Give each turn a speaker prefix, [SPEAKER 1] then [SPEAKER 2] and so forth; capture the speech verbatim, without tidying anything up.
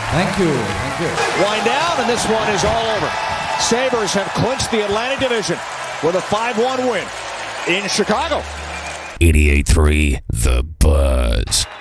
[SPEAKER 1] Thank you. Thank you.
[SPEAKER 2] Wind down, and this one is all over. Sabres have clinched the Atlantic Division with a five one win in Chicago.
[SPEAKER 3] eighty-eight point three The Buzz.